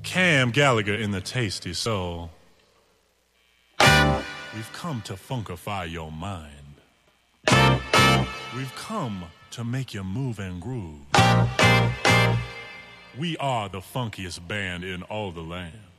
Cam Gallagher in the Tasty Soul. We've come to funkify your mind. We've come to make you move and groove. We are the funkiest band in all the land.